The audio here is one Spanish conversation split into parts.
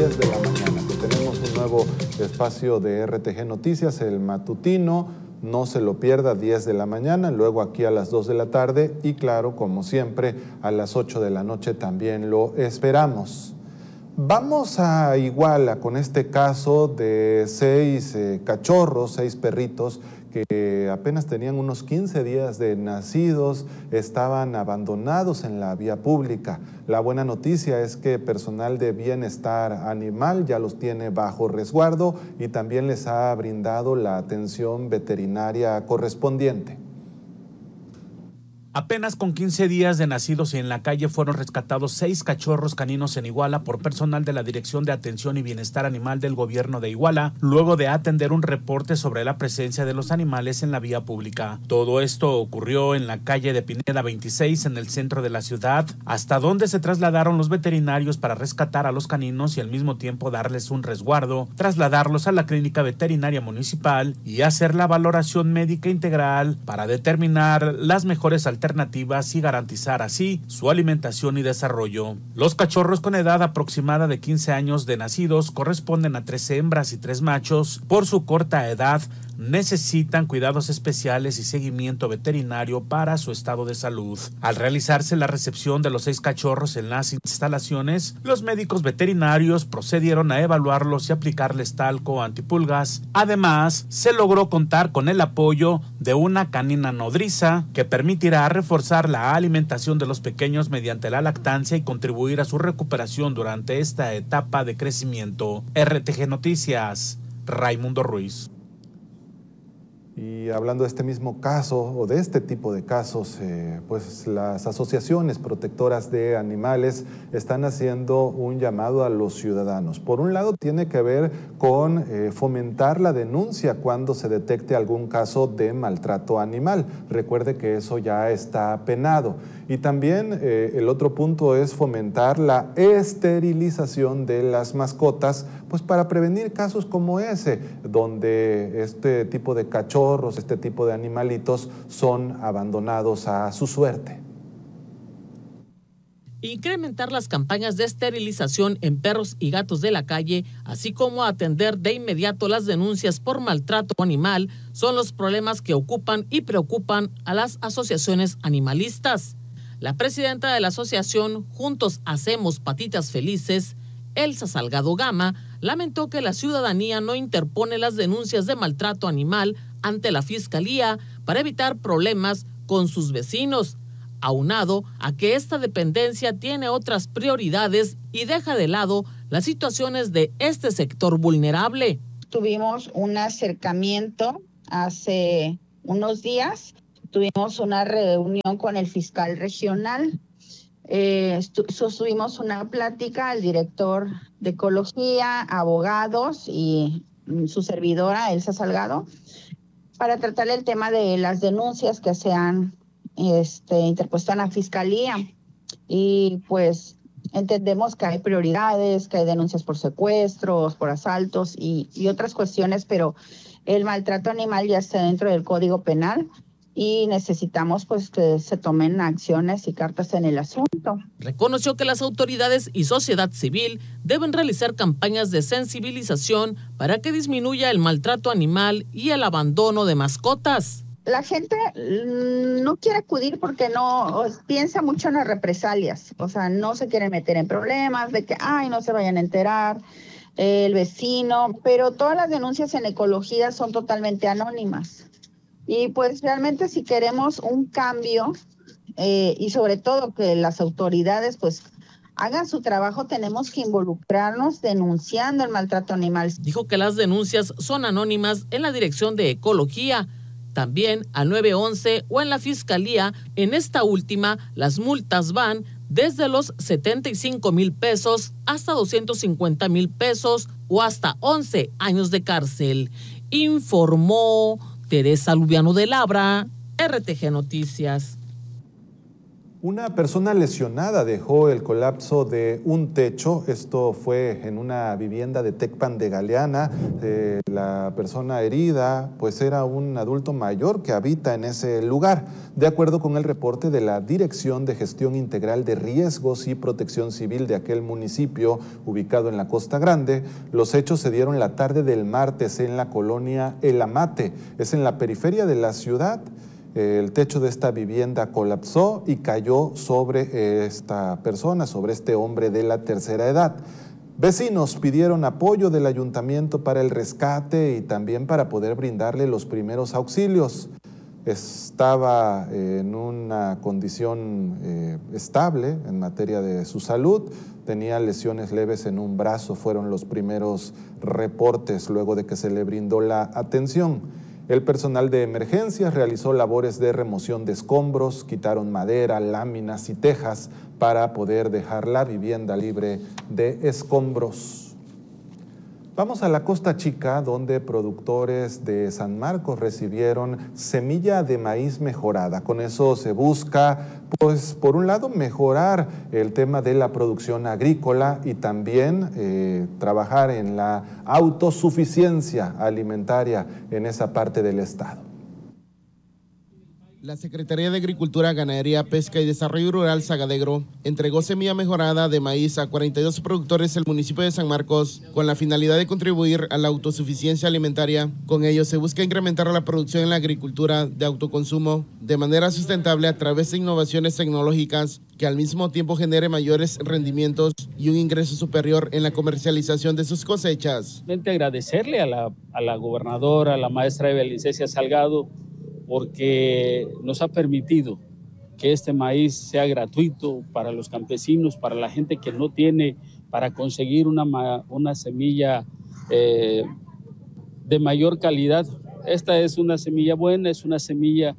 10 de la mañana, que tenemos un nuevo espacio de RTG Noticias, el matutino. No se lo pierda, 10 de la mañana, luego aquí a las 2 de la tarde y claro, como siempre, a las 8 de la noche también lo esperamos. Vamos a Iguala con este caso de 6 cachorros, 6 perritos que apenas tenían unos 15 días de nacidos, estaban abandonados en la vía pública. La buena noticia es que personal de bienestar animal ya los tiene bajo resguardo y también les ha brindado la atención veterinaria correspondiente. Apenas con 15 días de nacidos y en la calle fueron rescatados 6 cachorros caninos en Iguala por personal de la Dirección de Atención y Bienestar Animal del Gobierno de Iguala, luego de atender un reporte sobre la presencia de los animales en la vía pública. Todo esto ocurrió en la calle de Pineda 26, en el centro de la ciudad, hasta donde se trasladaron los veterinarios para rescatar a los caninos y al mismo tiempo darles un resguardo, trasladarlos a la clínica veterinaria municipal y hacer la valoración médica integral para determinar las mejores alternativas y garantizar así su alimentación y desarrollo. Los cachorros con edad aproximada de 15 años de nacidos corresponden a 13 hembras y 3 machos. Por su corta edad, necesitan cuidados especiales y seguimiento veterinario para su estado de salud. Al realizarse la recepción de los 6 cachorros en las instalaciones, los médicos veterinarios procedieron a evaluarlos y aplicarles talco antipulgas. Además, se logró contar con el apoyo de una canina nodriza que permitirá reforzar la alimentación de los pequeños mediante la lactancia y contribuir a su recuperación durante esta etapa de crecimiento. RTG Noticias, Raimundo Ruiz. Y hablando de este mismo caso o de este tipo de casos, pues las asociaciones protectoras de animales están haciendo un llamado a los ciudadanos. Por un lado tiene que ver con fomentar la denuncia cuando se detecte algún caso de maltrato animal. Recuerde que eso ya está penado. Y también el otro punto es fomentar la esterilización de las mascotas, pues para prevenir casos como ese, donde este tipo de cachorros, este tipo de animalitos son abandonados a su suerte. Incrementar las campañas de esterilización en perros y gatos de la calle, así como atender de inmediato las denuncias por maltrato animal, son los problemas que ocupan y preocupan a las asociaciones animalistas. La presidenta de la asociación Juntos Hacemos Patitas Felices, Elsa Salgado Gama, lamentó que la ciudadanía no interpone las denuncias de maltrato animal ante la Fiscalía para evitar problemas con sus vecinos, aunado a que esta dependencia tiene otras prioridades y deja de lado las situaciones de este sector vulnerable. Tuvimos un acercamiento hace unos días, tuvimos una reunión con el fiscal regional, sostuvimos una plática al director de Ecología, abogados y su servidora, Elsa Salgado, para tratar el tema de las denuncias que se han interpuesto en la Fiscalía. Y pues entendemos que hay prioridades, que hay denuncias por secuestros, por asaltos y otras cuestiones, pero el maltrato animal ya está dentro del Código Penal y necesitamos pues que se tomen acciones y cartas en el asunto. Reconoció que las autoridades y sociedad civil deben realizar campañas de sensibilización para que disminuya el maltrato animal y el abandono de mascotas. La gente no quiere acudir porque no piensa mucho en las represalias, o sea, no se quieren meter en problemas de que, no se vayan a enterar el vecino, pero todas las denuncias en ecología son totalmente anónimas. Y pues realmente si queremos un cambio y sobre todo que las autoridades pues hagan su trabajo, tenemos que involucrarnos denunciando el maltrato animal. Dijo que las denuncias son anónimas en la Dirección de Ecología, también al 911 o en la Fiscalía. En esta última, las multas van desde los 75,000 pesos hasta 250,000 pesos o hasta 11 años de cárcel. Informó Teresa Lubiano de Labra, RTG Noticias. Una persona lesionada dejó el colapso de un techo. Esto fue en una vivienda de Tecpan de Galeana. La persona herida pues era un adulto mayor que habita en ese lugar. De acuerdo con el reporte de la Dirección de Gestión Integral de Riesgos y Protección Civil de aquel municipio ubicado en la Costa Grande, los hechos se dieron la tarde del martes en la colonia El Amate. Es en la periferia de la ciudad. El techo de esta vivienda colapsó y cayó sobre esta persona, sobre este hombre de la tercera edad. Vecinos pidieron apoyo del ayuntamiento para el rescate y también para poder brindarle los primeros auxilios. Estaba en una condición estable en materia de su salud, tenía lesiones leves en un brazo, fueron los primeros reportes luego de que se le brindó la atención. El personal de emergencias realizó labores de remoción de escombros, quitaron madera, láminas y tejas para poder dejar la vivienda libre de escombros. Vamos a la Costa Chica, donde productores de San Marcos recibieron semilla de maíz mejorada. Con eso se busca, pues, por un lado, mejorar el tema de la producción agrícola y también trabajar en la autosuficiencia alimentaria en esa parte del estado. La Secretaría de Agricultura, Ganadería, Pesca y Desarrollo Rural Sagadegro entregó semilla mejorada de maíz a 42 productores del municipio de San Marcos con la finalidad de contribuir a la autosuficiencia alimentaria. Con ello se busca incrementar la producción en la agricultura de autoconsumo de manera sustentable a través de innovaciones tecnológicas que al mismo tiempo genere mayores rendimientos y un ingreso superior en la comercialización de sus cosechas. Agradecerle a la gobernadora, a la maestra Evelyn Cecia Salgado, porque nos ha permitido que este maíz sea gratuito para los campesinos, para la gente que no tiene, para conseguir una semilla de mayor calidad. Esta es una semilla buena, es una semilla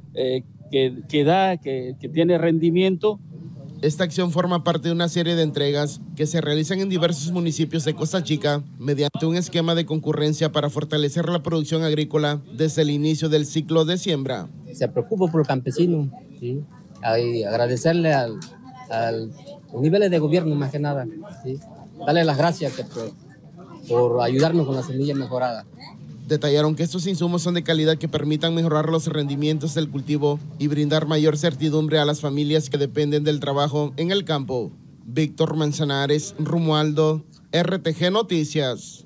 que tiene rendimiento. Esta acción forma parte de una serie de entregas que se realizan en diversos municipios de Costa Chica mediante un esquema de concurrencia para fortalecer la producción agrícola desde el inicio del ciclo de siembra. Se preocupa por el campesino, ¿sí? Y agradecerle al niveles de gobierno más que nada, ¿sí? Darle las gracias por ayudarnos con la semilla mejorada. Detallaron que estos insumos son de calidad que permitan mejorar los rendimientos del cultivo y brindar mayor certidumbre a las familias que dependen del trabajo en el campo. Víctor Manzanares, Romualdo, RTG Noticias.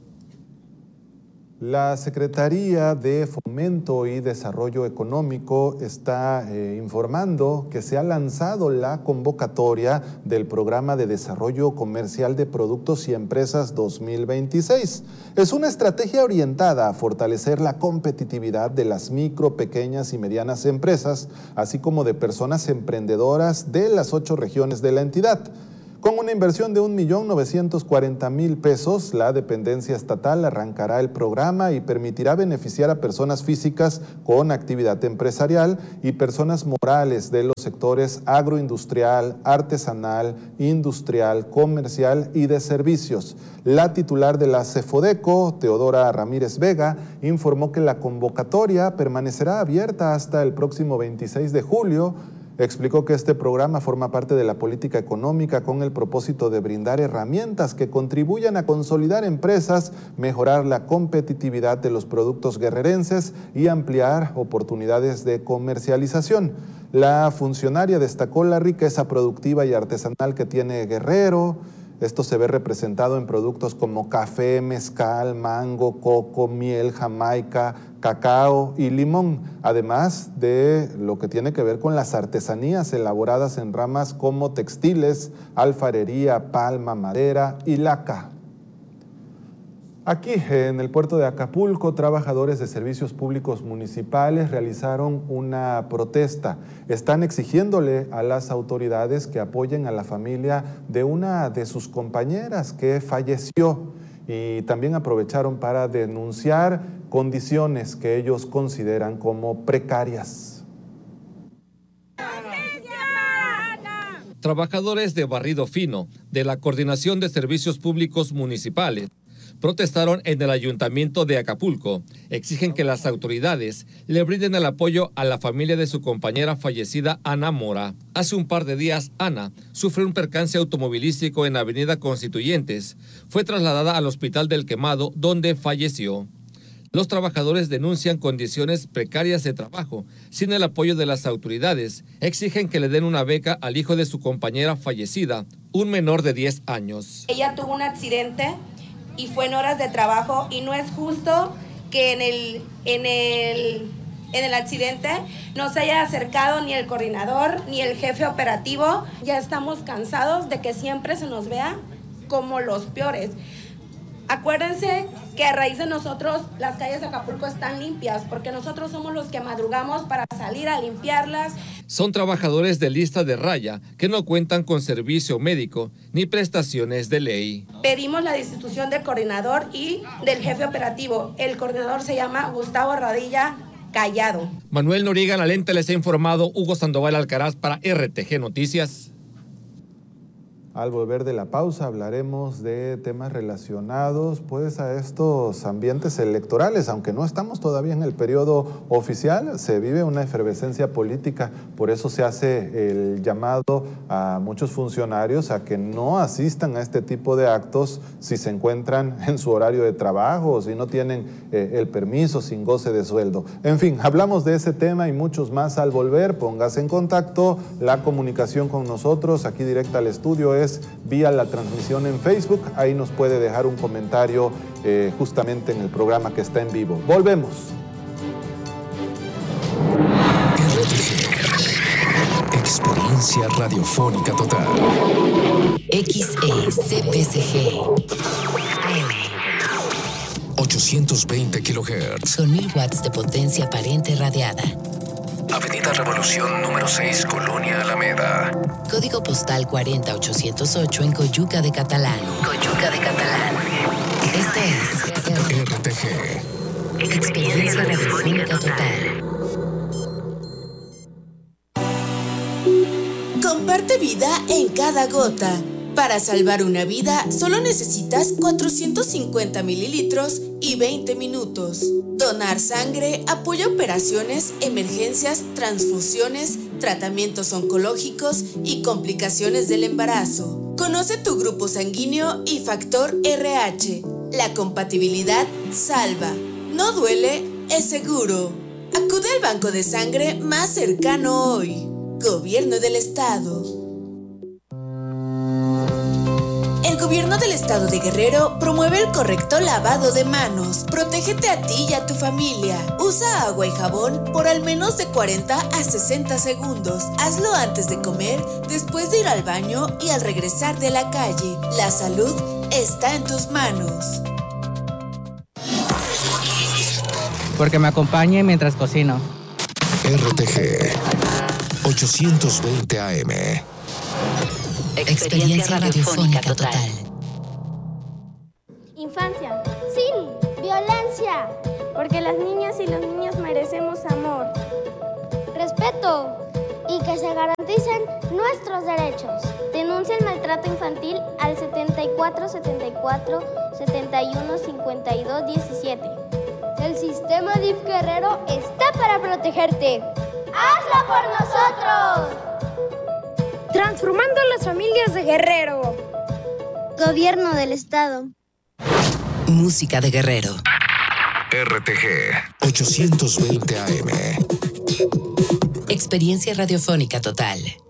La Secretaría de Fomento y Desarrollo Económico está informando que se ha lanzado la convocatoria del Programa de Desarrollo Comercial de Productos y Empresas 2026. Es una estrategia orientada a fortalecer la competitividad de las micro, pequeñas y medianas empresas, así como de personas emprendedoras de las 8 regiones de la entidad. Con una inversión de 1.940.000 pesos, la dependencia estatal arrancará el programa y permitirá beneficiar a personas físicas con actividad empresarial y personas morales de los sectores agroindustrial, artesanal, industrial, comercial y de servicios. La titular de la CEFODECO, Teodora Ramírez Vega, informó que la convocatoria permanecerá abierta hasta el próximo 26 de julio. Explicó que este programa forma parte de la política económica con el propósito de brindar herramientas que contribuyan a consolidar empresas, mejorar la competitividad de los productos guerrerenses y ampliar oportunidades de comercialización. La funcionaria destacó la riqueza productiva y artesanal que tiene Guerrero. Esto se ve representado en productos como café, mezcal, mango, coco, miel, jamaica, cacao y limón, además de lo que tiene que ver con las artesanías elaboradas en ramas como textiles, alfarería, palma, madera y laca. Aquí, en el puerto de Acapulco, trabajadores de servicios públicos municipales realizaron una protesta. Están exigiéndole a las autoridades que apoyen a la familia de una de sus compañeras que falleció y también aprovecharon para denunciar condiciones que ellos consideran como precarias. Trabajadores de barrido fino de la Coordinación de Servicios Públicos Municipales protestaron en el ayuntamiento de Acapulco. Exigen que las autoridades le brinden el apoyo a la familia de su compañera fallecida Ana Mora. Hace un par de días, Ana sufrió un percance automovilístico en Avenida Constituyentes. Fue trasladada al Hospital del Quemado, donde falleció. Los trabajadores denuncian condiciones precarias de trabajo. Sin el apoyo de las autoridades, exigen que le den una beca al hijo de su compañera fallecida, un menor de 10 años. Ella tuvo un accidente y fue en horas de trabajo y no es justo que en el accidente no se haya acercado ni el coordinador ni el jefe operativo. Ya estamos cansados de que siempre se nos vea como los peores. Acuérdense que a raíz de nosotros las calles de Acapulco están limpias porque nosotros somos los que madrugamos para salir a limpiarlas. Son trabajadores de lista de raya que no cuentan con servicio médico ni prestaciones de ley. Pedimos la destitución del coordinador y del jefe operativo. El coordinador se llama Gustavo Radilla Callado. Manuel Noriega, la lente, les ha informado Hugo Sandoval Alcaraz para RTG Noticias. Al volver de la pausa hablaremos de temas relacionados pues a estos ambientes electorales, aunque no estamos todavía en el periodo oficial, se vive una efervescencia política, por eso se hace el llamado a muchos funcionarios a que no asistan a este tipo de actos si se encuentran en su horario de trabajo o si no tienen el permiso sin goce de sueldo. En fin, hablamos de ese tema y muchos más al volver. Póngase en contacto, la comunicación con nosotros aquí directa al estudio es vía la transmisión en Facebook, ahí nos puede dejar un comentario justamente en el programa que está en vivo. Volvemos. Experiencia radiofónica total. XECPSG AM 820 kHz con 1000 watts de potencia aparente radiada. Avenida Revolución número 6, Colonia Alameda. Código postal 40808 en Coyuca de Catalán. Coyuca de Catalán. Esto es RTG. Experiencia radiofónica total. Comparte vida en cada gota. Para salvar una vida, solo necesitas 450 mililitros y 20 minutos. Donar sangre apoya operaciones, emergencias, transfusiones, tratamientos oncológicos y complicaciones del embarazo. Conoce tu grupo sanguíneo y factor RH. La compatibilidad salva. No duele, es seguro. Acude al banco de sangre más cercano hoy. Gobierno del Estado. El Gobierno del Estado de Guerrero promueve el correcto lavado de manos. Protégete a ti y a tu familia. Usa agua y jabón por al menos de 40 a 60 segundos. Hazlo antes de comer, después de ir al baño y al regresar de la calle. La salud está en tus manos. Porque me acompañe mientras cocino. RTG 820 AM. Experiencia radiofónica total. Infancia, sin violencia, porque las niñas y los niños merecemos amor, respeto y que se garanticen nuestros derechos. Denuncia el maltrato infantil al 74 74 71 52 17. El sistema DIF Guerrero está para protegerte. ¡Hazlo por nosotros! Transformando las familias de Guerrero. Gobierno del Estado. Música de Guerrero. RTG 820 AM. Experiencia radiofónica total.